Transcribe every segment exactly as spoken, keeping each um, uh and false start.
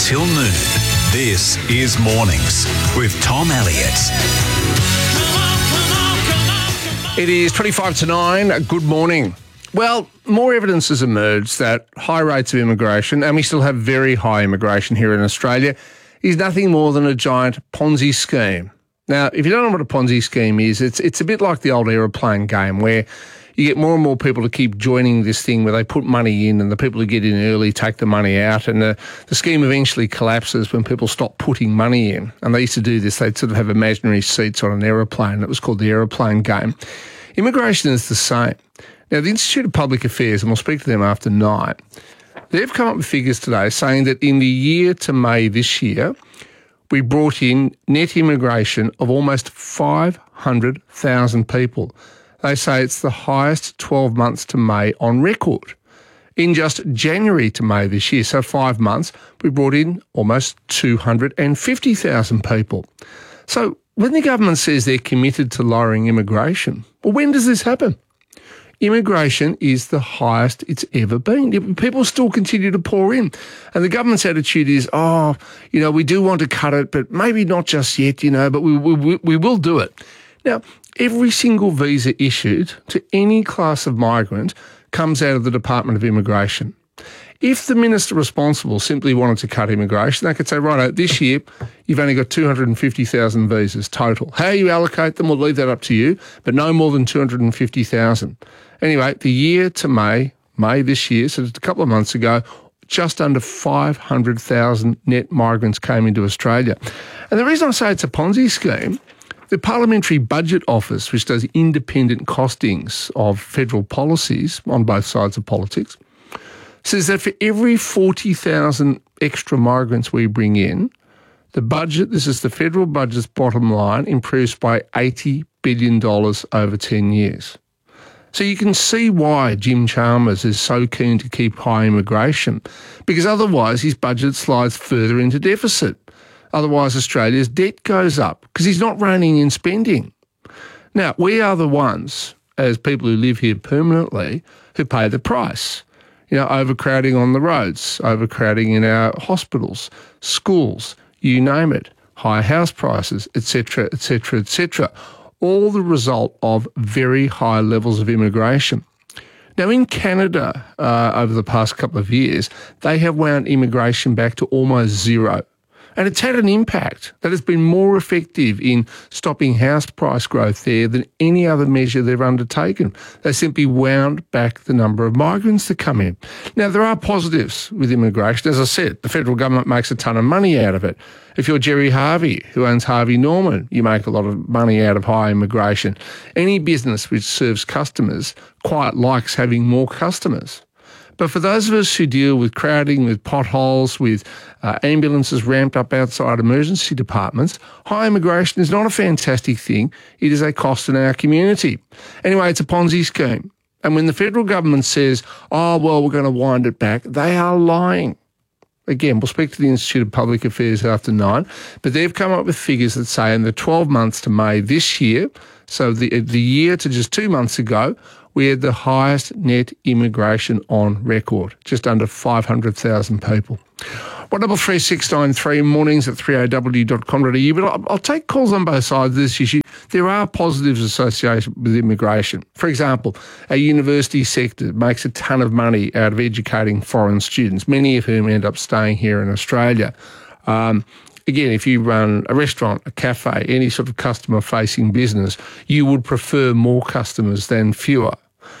until noon. This is Mornings with Tom Elliott. It is twenty-five to nine. Good morning. Well, more evidence has emerged that high rates of immigration, and we still have very high immigration here in Australia, is nothing more than a giant Ponzi scheme. Now, if you don't know what a Ponzi scheme is, it's it's a bit like the old aeroplane game where you get more and more people to keep joining this thing where they put money in and the people who get in early take the money out, and the, the scheme eventually collapses when people stop putting money in. And they used to do this. They'd sort of have imaginary seats on an aeroplane. It was called the aeroplane game. Immigration is the same. Now, the Institute of Public Affairs, and we'll speak to them after nine, they've come up with figures today saying that in the year to May this year, we brought in net immigration of almost five hundred thousand people. They say it's the highest twelve months to May on record. In just January to May this year, so five months, we brought in almost two hundred fifty thousand people. So when the government says they're committed to lowering immigration, well, when does this happen? Immigration is the highest it's ever been. People still continue to pour in. And the government's attitude is, oh, you know, we do want to cut it, but maybe not just yet, you know, but we, we, we will do it. Now, every single visa issued to any class of migrant comes out of the Department of Immigration. If the minister responsible simply wanted to cut immigration, they could say, right, this year you've only got two hundred fifty thousand visas total. How you allocate them, we'll leave that up to you, but no more than two hundred fifty thousand. Anyway, the year to May, May this year, so just a couple of months ago, just under five hundred thousand net migrants came into Australia. And the reason I say it's a Ponzi scheme, the Parliamentary Budget Office, which does independent costings of federal policies on both sides of politics, says that for every forty thousand extra migrants we bring in, the budget, this is the federal budget's bottom line, improves by eighty billion dollars over ten years. So you can see why Jim Chalmers is so keen to keep high immigration, because otherwise his budget slides further into deficit. Otherwise Australia's debt goes up because he's not reining in spending. Now, we are the ones, as people who live here permanently, who pay the price. You know, overcrowding on the roads, overcrowding in our hospitals, schools, you name it, high house prices, et cetera, et cetera, et cetera. All the result of very high levels of immigration. Now, in Canada, uh, over the past couple of years, they have wound immigration back to almost zero. And it's had an impact that has been more effective in stopping house price growth there than any other measure they've undertaken. They simply wound back the number of migrants that come in. Now, there are positives with immigration. As I said, the federal government makes a ton of money out of it. If you're Jerry Harvey, who owns Harvey Norman, you make a lot of money out of high immigration. Any business which serves customers quite likes having more customers. But for those of us who deal with crowding, with potholes, with uh, ambulances ramped up outside emergency departments, high immigration is not a fantastic thing. It is a cost in our community. Anyway, it's a Ponzi scheme. And when the federal government says, oh, well, we're going to wind it back, they are lying. Again, we'll speak to the Institute of Public Affairs after nine, but they've come up with figures that say in the twelve months to May this year, so the, the year to just two months ago, we had the highest net immigration on record, just under five hundred thousand people. one double three six nine three, mornings at three a w dot com dot a u. But I'll, I'll take calls on both sides of this issue. There are positives associated with immigration. For example, a university sector makes a ton of money out of educating foreign students, many of whom end up staying here in Australia. Um, Again, if you run a restaurant, a cafe, any sort of customer-facing business, you would prefer more customers than fewer.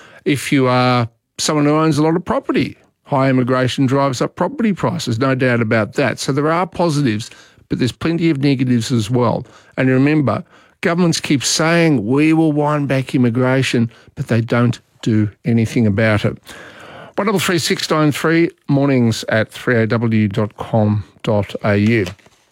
If you are someone who owns a lot of property, high immigration drives up property prices, no doubt about that. So there are positives, but there's plenty of negatives as well. And remember, governments keep saying we will wind back immigration, but they don't do anything about it. one double three six nine three, mornings at three a w dot com dot a u.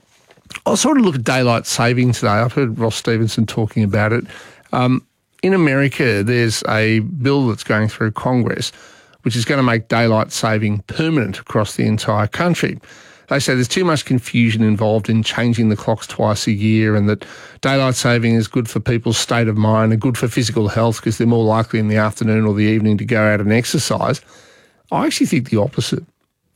I sort of look at daylight saving today. I've heard Ross Stevenson talking about it. Um, in America, there's a bill that's going through Congress which is going to make daylight saving permanent across the entire country. They say there's too much confusion involved in changing the clocks twice a year, and that daylight saving is good for people's state of mind and good for physical health because they're more likely in the afternoon or the evening to go out and exercise. I actually think the opposite.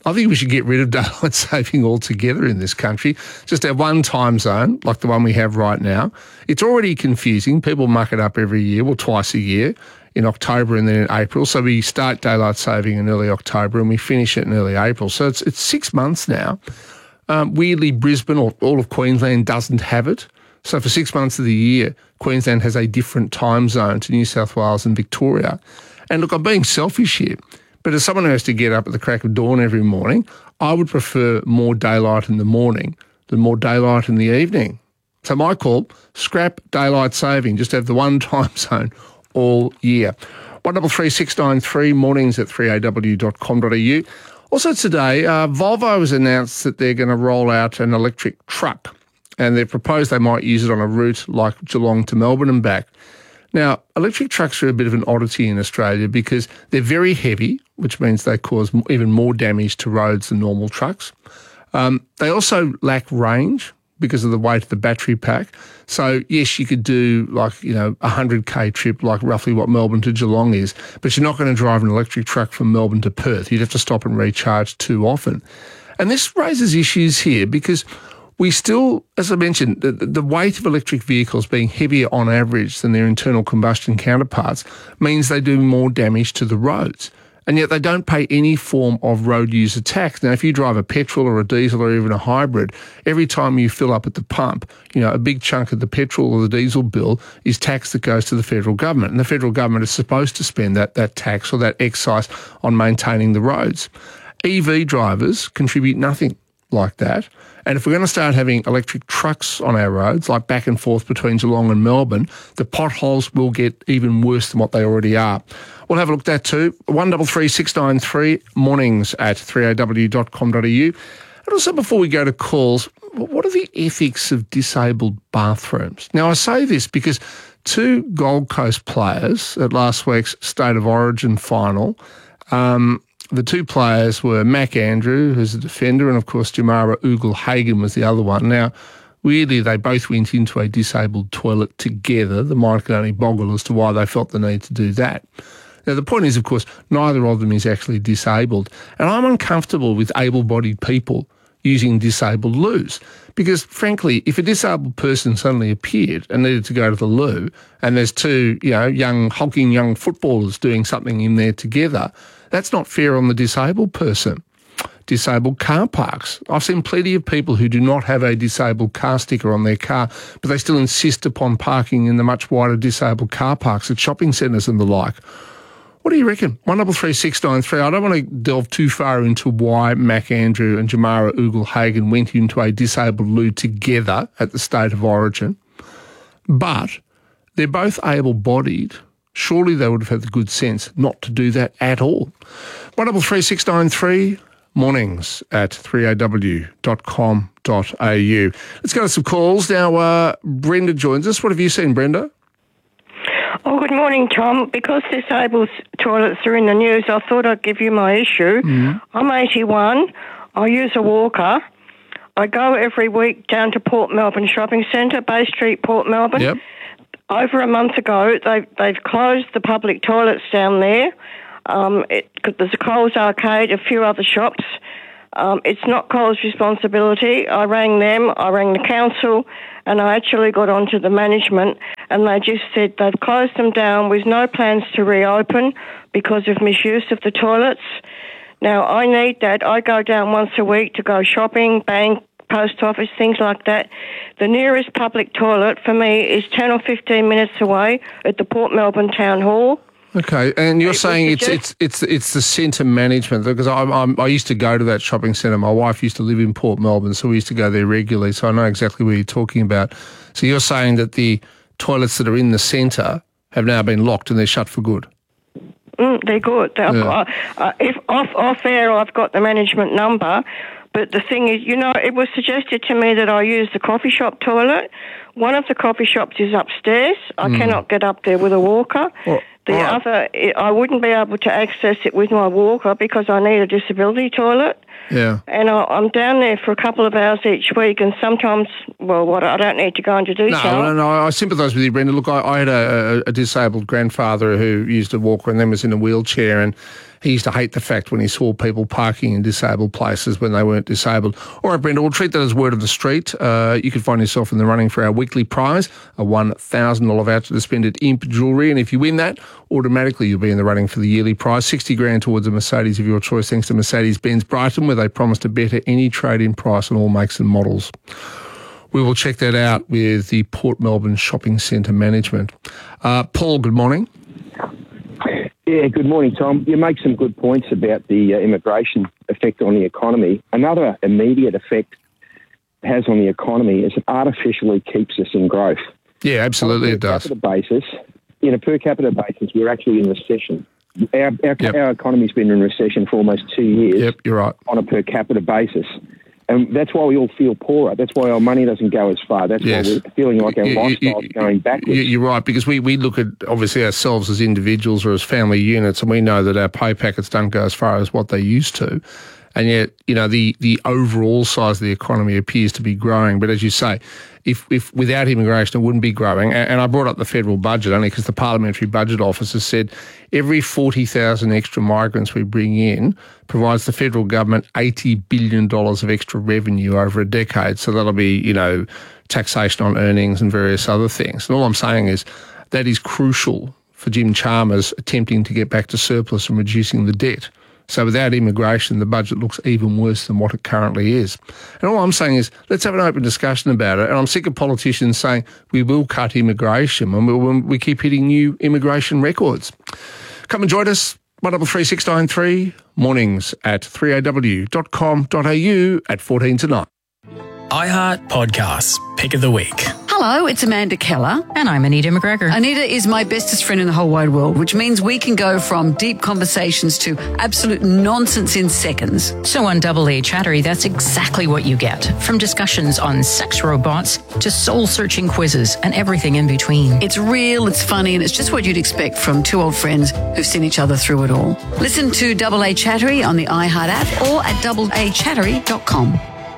I think we should get rid of daylight saving altogether in this country. Just have one time zone, like the one we have right now. It's already confusing. People muck it up every year, well, twice a year, in October and then in April. So we start daylight saving in early October and we finish it in early April. So it's it's six months now. Um, weirdly, Brisbane or all of Queensland doesn't have it. So for six months of the year, Queensland has a different time zone to New South Wales and Victoria. And look, I'm being selfish here, but as someone who has to get up at the crack of dawn every morning, I would prefer more daylight in the morning than more daylight in the evening. So my call, scrap daylight saving, just have the one time zone all year. one three three six nine three, mornings at three a w dot com dot a u. Also today, uh, Volvo has announced that they're going to roll out an electric truck, and they've proposed they might use it on a route like Geelong to Melbourne and back. Now, electric trucks are a bit of an oddity in Australia because they're very heavy, which means they cause even more damage to roads than normal trucks. Um, they also lack range because of the weight of the battery pack. So, yes, you could do like, you know, a one hundred k trip, like roughly what Melbourne to Geelong is, but you're not going to drive an electric truck from Melbourne to Perth. You'd have to stop and recharge too often. And this raises issues here because we still, as I mentioned, the, the weight of electric vehicles being heavier on average than their internal combustion counterparts means they do more damage to the roads. And yet they don't pay any form of road user tax. Now, if you drive a petrol or a diesel or even a hybrid, every time you fill up at the pump, you know, a big chunk of the petrol or the diesel bill is tax that goes to the federal government. And the federal government is supposed to spend that, that tax or that excise on maintaining the roads. E V drivers contribute nothing like that. And if we're going to start having electric trucks on our roads, like back and forth between Geelong and Melbourne, the potholes will get even worse than what they already are. We'll have a look at that too. one three three six nine three, mornings at three a w dot com dot a u. And also before we go to calls, what are the ethics of disabled bathrooms? Now, I say this because two Gold Coast players at last week's State of Origin final, um, the two players were Mac Andrew, who's a defender, and of course Jamara Ugle-Hagan was the other one. Now, weirdly, they both went into a disabled toilet together. The mind can only boggle as to why they felt the need to do that. Now, the point is, of course, neither of them is actually disabled. And I'm uncomfortable with able-bodied people using disabled loos because, frankly, if a disabled person suddenly appeared and needed to go to the loo and there's two, you know, young, hulking young footballers doing something in there together, that's not fair on the disabled person. Disabled car parks. I've seen plenty of people who do not have a disabled car sticker on their car, but they still insist upon parking in the much wider disabled car parks at shopping centres and the like. What do you reckon? one three three six nine three. I don't want to delve too far into why Mac Andrew and Jamara Ugle-Hagan went into a disabled loo together at the State of Origin, but they're both able-bodied. Surely they would have had the good sense not to do that at all. one three three six nine three, mornings at three a w dot com dot a u. Let's go to some calls. Now, uh, Brenda joins us. What have you seen, Brenda? Oh, good morning, Tom. Because disabled toilets are in the news, I thought I'd give you my issue. Mm-hmm. I'm eighty-one. I use a walker. I go every week down to Port Melbourne Shopping Centre, Bay Street, Port Melbourne. Yep. Over a month ago, they've, they've closed the public toilets down there. Um, it, there's a Coles Arcade, a few other shops. Um, it's not Coles' responsibility. I rang them, I rang the council, and I actually got onto the management, and they just said they've closed them down with no plans to reopen because of misuse of the toilets. Now, I need that. I go down once a week to go shopping, bank, post office, things like that. The nearest public toilet for me is ten or fifteen minutes away at the Port Melbourne Town Hall. Okay, and you're it saying it's, it's it's it's the centre management, because I'm, I'm, I used to go to that shopping centre. My wife used to live in Port Melbourne, so we used to go there regularly, so I know exactly what you're talking about. So you're saying that the toilets that are in the centre have now been locked and they're shut for good? Mm, they're good. They're, Yeah. uh, if off, off air, I've got the management number, but the thing is, you know, it was suggested to me that I use the coffee shop toilet. One of the coffee shops is upstairs. I mm. cannot get up there with a walker. Well, the right. other, I wouldn't be able to access it with my walker because I need a disability toilet. Yeah. And I, I'm down there for a couple of hours each week, and sometimes, well, what I don't need to go into detail. No, no, no, I sympathise with you, Brenda. Look, I, I had a, a, a disabled grandfather who used a walker and then was in a wheelchair, and he used to hate the fact when he saw people parking in disabled places when they weren't disabled. All right, Brenda, we'll treat that as word of the street. Uh, you can find yourself in the running for our weekly prize, a one thousand dollars voucher to spend at Imp Jewellery. And if you win that, automatically you'll be in the running for the yearly prize, sixty grand towards a Mercedes of your choice, thanks to Mercedes-Benz Brighton, where they promise to better any trade-in price on all makes and models. We will check that out with the Port Melbourne Shopping Centre management. Uh, Paul, good morning. Yeah, good morning, Tom. You make some good points about the uh, immigration effect on the economy. Another immediate effect it has on the economy is it artificially keeps us in growth. Yeah, absolutely it does. On a per capita basis, in a per capita basis, we're actually in recession. Our, our, Yep. our economy's been in recession for almost two years. Yep, you're right. On a per capita basis. And that's why we all feel poorer. That's why our money doesn't go as far. That's Yes. why we're feeling like our You- you- lifestyle's you- going backwards. you- You're right, because we, we look at, obviously, ourselves as individuals or as family units, and we know that our pay packets don't go as far as what they used to. And yet, you know, the, the overall size of the economy appears to be growing. But as you say, if, if without immigration, it wouldn't be growing. And, and I brought up the federal budget only because the Parliamentary Budget Office has said every forty thousand extra migrants we bring in provides the federal government eighty billion dollars of extra revenue over a decade. So that'll be, you know, taxation on earnings and various other things. And all I'm saying is that is crucial for Jim Chalmers attempting to get back to surplus and reducing the debt. So without immigration, the budget looks even worse than what it currently is. And all I'm saying is, let's have an open discussion about it. And I'm sick of politicians saying we will cut immigration when we, when we keep hitting new immigration records. Come and join us, one double three six nine three, mornings at three a w dot com dot a u at fourteen to nine. iHeart Podcasts, Pick of the Week. Hello, it's Amanda Keller. And I'm Anita McGregor. Anita is my bestest friend in the whole wide world, which means we can go from deep conversations to absolute nonsense in seconds. So on Double A Chattery, that's exactly what you get. From discussions on sex robots to soul-searching quizzes and everything in between. It's real, it's funny, and it's just what you'd expect from two old friends who've seen each other through it all. Listen to Double A Chattery on the iHeart app or at double a chattery dot com.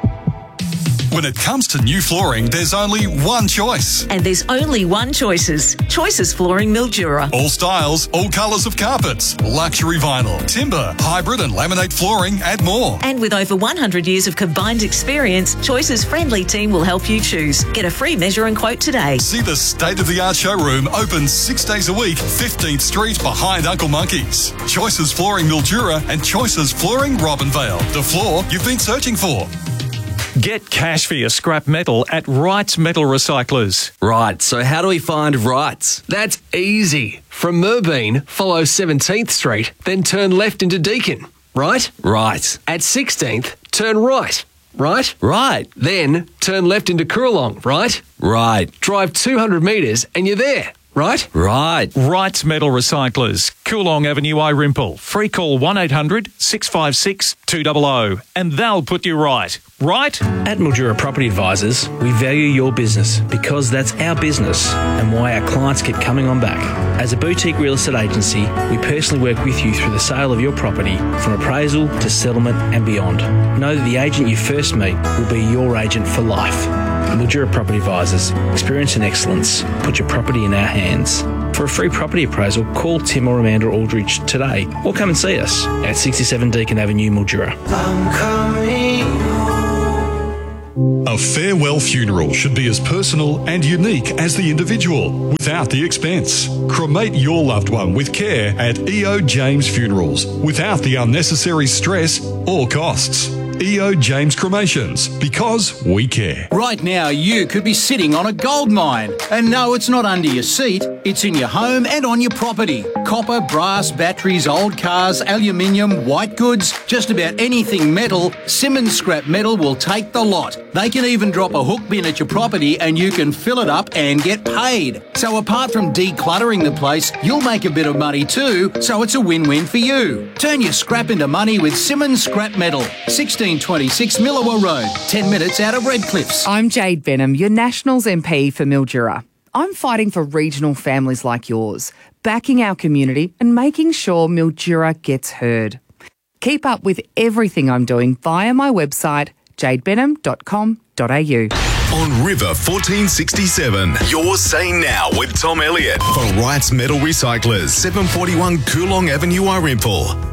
When it comes to new flooring, there's only one choice. And there's only one Choices. Choices Flooring Mildura. All styles, all colours of carpets, luxury vinyl, timber, hybrid and laminate flooring, and more. And with over one hundred years of combined experience, Choices' friendly team will help you choose. Get a free measure and quote today. See the state-of-the-art showroom open six days a week, fifteenth Street behind Uncle Monkey's. Choices Flooring Mildura and Choices Flooring Robinvale. The floor you've been searching for. Get cash for your scrap metal at Wrights Metal Recyclers. Right, so how do we find Wrights? That's easy. From Merbeen, follow seventeenth Street, then turn left into Deakin. Right? Right. At sixteenth, turn right. Right? Right. Then turn left into Coorong. Right? Right. Drive two hundred metres and you're there. Right? Right. Wrights Metal Recyclers, Coorong Avenue, Irimple. Free call one eight hundred six five six two zero zero and they'll put you right. Right? At Mildura Property Advisors, we value your business because that's our business and why our clients keep coming on back. As a boutique real estate agency, we personally work with you through the sale of your property, from appraisal to settlement and beyond. Know that the agent you first meet will be your agent for life. Mildura Property Advisors, experience and excellence. Put your property in our hands. For a free property appraisal, call Tim or Amanda Aldridge today or come and see us at sixty-seven Deakin Avenue, Mildura. A farewell funeral should be as personal and unique as the individual, without the expense. Cremate your loved one with care at E O James Funerals, without the unnecessary stress or costs. E O James Cremations, because we care. Right now, you could be sitting on a gold mine. And no, it's not under your seat. It's in your home and on your property. Copper, brass, batteries, old cars, aluminium, white goods, just about anything metal, Simmons Scrap Metal will take the lot. They can even drop a hook bin at your property and you can fill it up and get paid. So apart from decluttering the place, you'll make a bit of money too, so it's a win-win for you. Turn your scrap into money with Simmons Scrap Metal. sixteen twenty-six Millawa Road, ten minutes out of Redcliffs. I'm Jade Benham, your Nationals M P for Mildura. I'm fighting for regional families like yours, backing our community and making sure Mildura gets heard. Keep up with everything I'm doing via my website, jade benham dot com dot a u. On River fourteen sixty-seven, you're saying now with Tom Elliott for Wrights Metal Recyclers, seven forty-one Coolong Avenue, Irimple.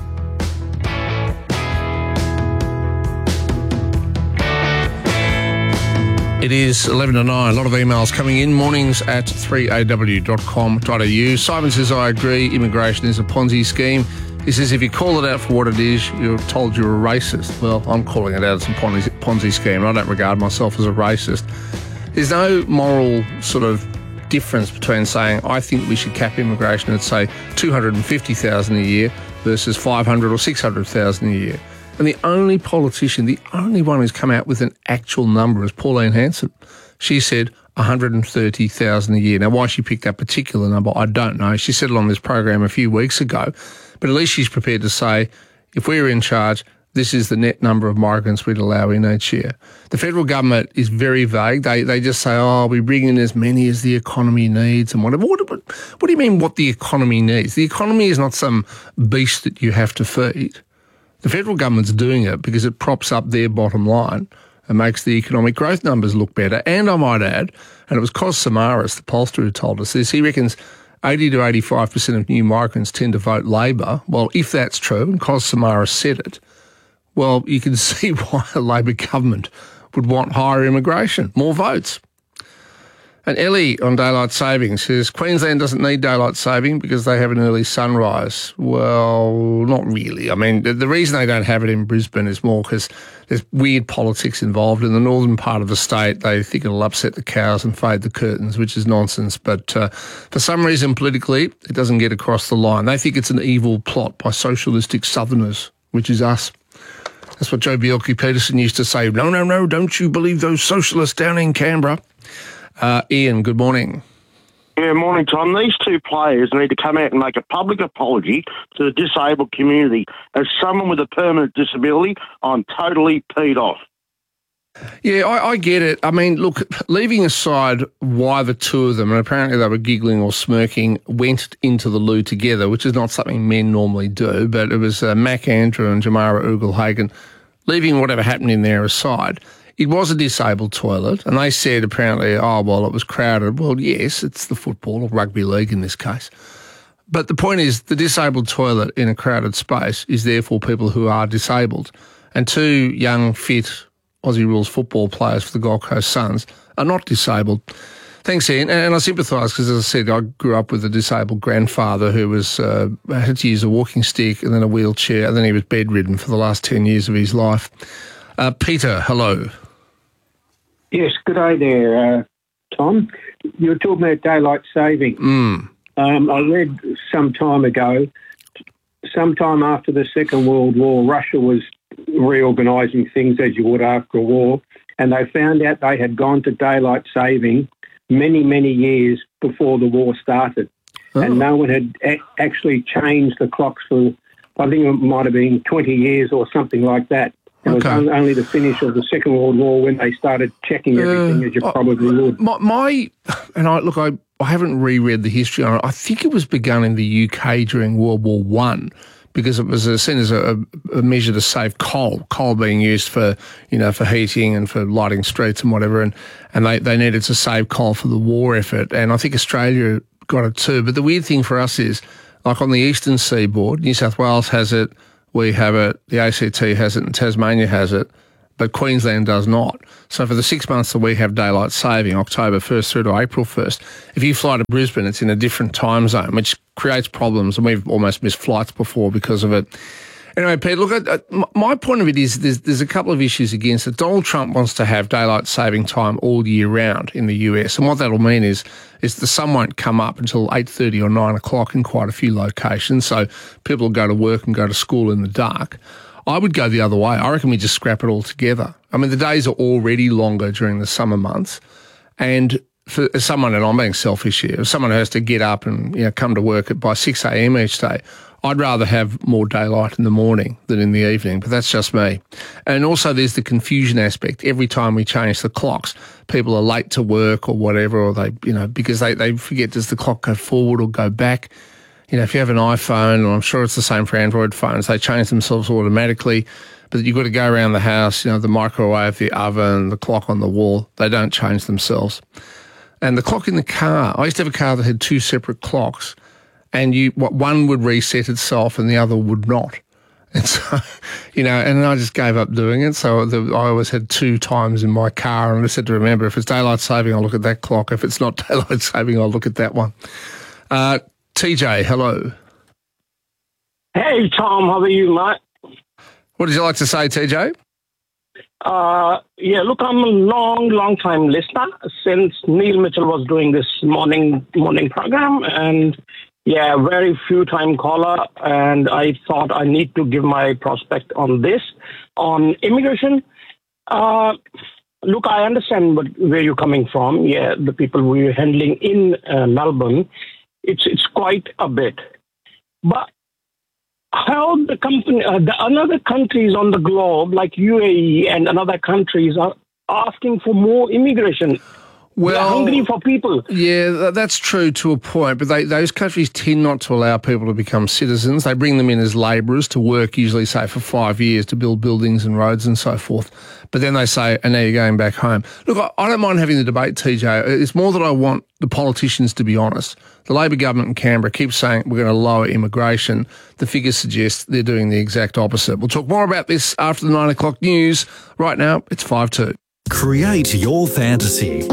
It is eleven to nine. A lot of emails coming in. Mornings at three a w dot com dot a u. Simon says, I agree, immigration is a Ponzi scheme. He says, if you call it out for what it is, you're told you're a racist. Well, I'm calling it out as a Ponzi, Ponzi scheme. I don't regard myself as a racist. There's no moral sort of difference between saying, I think we should cap immigration at, say, two hundred fifty thousand a year versus five hundred or six hundred thousand a year. And the only politician, the only one who's come out with an actual number is Pauline Hanson. She said one hundred thirty thousand a year. Now, why she picked that particular number, I don't know. She said it on this program a few weeks ago. But at least she's prepared to say, if we were in charge, this is the net number of migrants we'd allow in each year. The federal government is very vague. They they just say, oh, we bring in as many as the economy needs and whatever. What, what, what do you mean what the economy needs? The economy is not some beast that you have to feed. The federal government's doing it because it props up their bottom line and makes the economic growth numbers look better. And I might add, and it was Cos Samaras, the pollster, who told us this, he reckons eighty to eighty-five percent of new migrants tend to vote Labor. Well, if that's true, and Cos Samaras said it, well, you can see why a Labor government would want higher immigration, more votes. And Ellie on daylight saving says, Queensland doesn't need daylight saving because they have an early sunrise. Well, not really. I mean, the, the reason they don't have it in Brisbane is more because there's weird politics involved. In the northern part of the state, they think it'll upset the cows and fade the curtains, which is nonsense. But uh, for some reason, politically, it doesn't get across the line. They think it's an evil plot by socialistic southerners, which is us. That's what Joe Bjelke-Petersen used to say. No, no, no, don't you believe those socialists down in Canberra. Uh, Ian, good morning. Yeah, morning, Tom. These two players need to come out and make a public apology to the disabled community. As someone with a permanent disability, I'm totally peed off. Yeah, I, I get it. I mean, look, leaving aside why the two of them, and apparently they were giggling or smirking, went into the loo together, which is not something men normally do, but it was uh, Mac Andrew and Jamara Ugelhagen, leaving whatever happened in there aside. It was a disabled toilet, and they said apparently, oh, well, it was crowded. Well, yes, it's the football or rugby league in this case. But the point is, the disabled toilet in a crowded space is there for people who are disabled. And two young, fit Aussie rules football players for the Gold Coast Suns are not disabled. Thanks, Ian. And I sympathise because, as I said, I grew up with a disabled grandfather who was uh, had to use a walking stick and then a wheelchair, and then he was bedridden for the last ten years of his life. Uh, Peter, hello. Yes, good day there, uh, Tom. You were talking about daylight saving. Mm. Um, I read some time ago, sometime after the Second World War, Russia was reorganising things as you would after a war, and they found out they had gone to daylight saving many, many years before the war started. Oh. And no one had a- actually changed the clocks for, I think it might have been twenty years or something like that. It was okay. only the finish of the Second World War when they started checking everything, uh, as you probably would. My, my and I look, I, I haven't reread the history on it. I think it was begun in the U K during World War One because it was seen as a, a measure to save coal, coal being used for, you know, for heating and for lighting streets and whatever, and, and they, they needed to save coal for the war effort. And I think Australia got it too. But the weird thing for us is, like on the eastern seaboard, New South Wales has it, we have it, the A C T has it, and Tasmania has it, but Queensland does not. So for the six months that we have daylight saving, October first through to April first, if you fly to Brisbane, it's in a different time zone, which creates problems, and we've almost missed flights before because of it. Anyway, Pete, look, at, at, my point of it is there's, there's a couple of issues against it. Donald Trump wants to have daylight saving time all year round in the U S, and what that'll mean is is the sun won't come up until eight thirty or nine o'clock in quite a few locations, so people will go to work and go to school in the dark. I would go the other way. I reckon we just scrap it all together. I mean, the days are already longer during the summer months, and for someone, and I'm being selfish here, if someone who has to get up and, you know, come to work at by six a.m. each day, I'd rather have more daylight in the morning than in the evening, but that's just me. And also there's the confusion aspect. Every time we change the clocks, people are late to work or whatever, or they, you know, because they, they forget, does the clock go forward or go back? you know, if you have an iPhone, and I'm sure it's the same for Android phones, they change themselves automatically. But you've got to go around the house, you know, the microwave, the oven, the clock on the wall, they don't change themselves. And the clock in the car, I used to have a car that had two separate clocks, and you, what one would reset itself and the other would not. And so, you know, and I just gave up doing it. So the, I always had two times in my car, and I just had to remember, if it's daylight saving, I'll look at that clock. If it's not daylight saving, I'll look at that one. Uh, T J, hello. Hey, Tom, how are you, mate? What did you like to say, T J? Uh, yeah, look, I'm a long, long time listener since Neil Mitchell was doing this morning morning program, and yeah, very few time caller, and I thought I need to give my prospect on this, on immigration. Uh, look, I understand what, where you're coming from. Yeah, the people we're handling in uh, Melbourne, it's it's quite a bit, but how the company, uh, the another countries on the globe, like U A E and another countries, are asking for more immigration. Well, they're hungry for people. Yeah, that's true to a point, but they, those countries tend not to allow people to become citizens. They bring them in as labourers to work, usually, say, for five years to build buildings and roads and so forth. But then they say, and now you're going back home. Look, I, I don't mind having the debate, T J. It's more that I want the politicians to be honest. The Labor government in Canberra keeps saying we're going to lower immigration. The figures suggest they're doing the exact opposite. We'll talk more about this after the nine o'clock news. Right now, it's five two. Create your fantasy.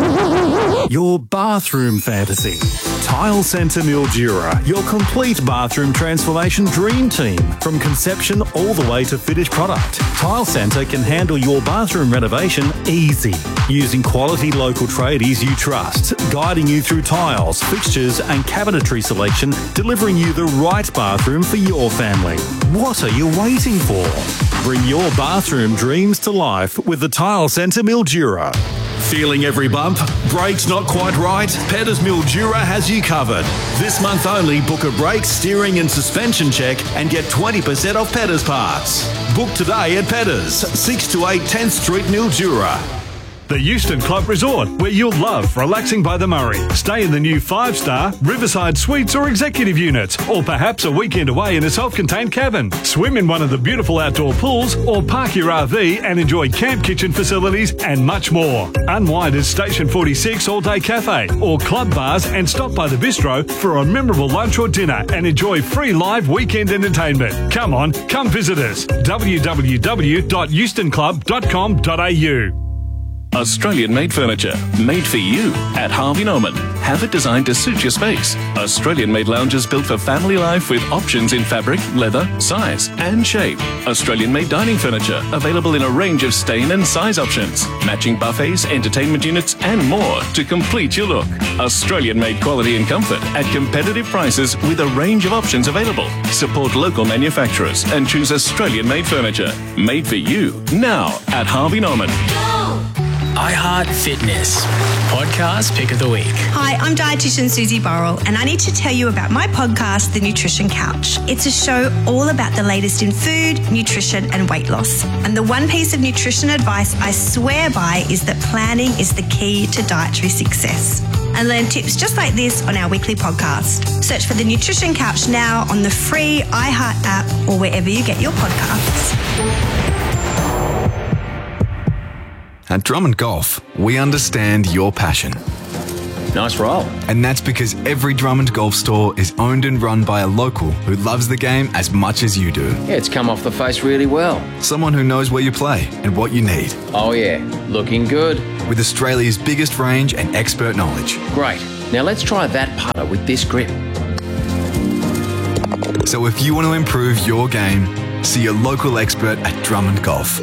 Your bathroom fantasy. Tile Centre Mildura, your complete bathroom transformation dream team. From conception all the way to finished product, Tile Centre can handle your bathroom renovation easy. Using quality local tradies you trust, guiding you through tiles, fixtures and cabinetry selection, delivering you the right bathroom for your family. What are you waiting for? Bring your bathroom dreams to life with the Tile Centre Mildura. Feeling every bump? Brakes not quite right? Petters Mildura has you covered. This month only, book a brake, steering and suspension check and get twenty percent off Petters parts. Book today at Petters, six to eight tenth Street, Mildura. The Euston Club Resort, where you'll love relaxing by the Murray. Stay in the new five-star Riverside Suites or Executive Units, or perhaps a weekend away in a self-contained cabin. Swim in one of the beautiful outdoor pools, or park your R V and enjoy camp kitchen facilities and much more. Unwind at Station forty-six All-Day Cafe, or club bars, and stop by the bistro for a memorable lunch or dinner and enjoy free live weekend entertainment. Come on, come visit us. w w w dot euston club dot com dot a u. Australian-made furniture, made for you at Harvey Norman. Have it designed to suit your space. Australian-made lounges built for family life with options in fabric, leather, size and shape. Australian-made dining furniture, available in a range of stain and size options. Matching buffets, entertainment units and more to complete your look. Australian-made quality and comfort at competitive prices with a range of options available. Support local manufacturers and choose Australian-made furniture. Made for you, now at Harvey Norman. iHeart Fitness Podcast Pick of the Week. Hi, I'm dietitian Susie Burrell, and I need to tell you about my podcast, The Nutrition Couch. It's a show all about the latest in food, nutrition, and weight loss. And the one piece of nutrition advice I swear by is that planning is the key to dietary success. And learn tips just like this on our weekly podcast. Search for The Nutrition Couch now on the free iHeart app or wherever you get your podcasts. At Drummond Golf, we understand your passion. Nice roll. And that's because every Drummond Golf store is owned and run by a local who loves the game as much as you do. Yeah, it's come off the face really well. Someone who knows where you play and what you need. Oh yeah, looking good. With Australia's biggest range and expert knowledge. Great. Now let's try that putter with this grip. So if you want to improve your game, see a local expert at Drummond Golf.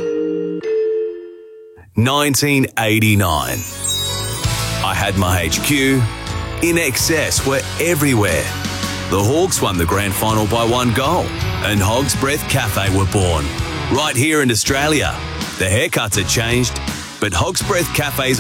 nineteen eighty-nine. I had my H Q. In Excess were everywhere. The Hawks won the grand final by one goal, and Hog's Breath Cafe were born. Right here in Australia. The haircuts had changed, but Hog's Breath Cafe's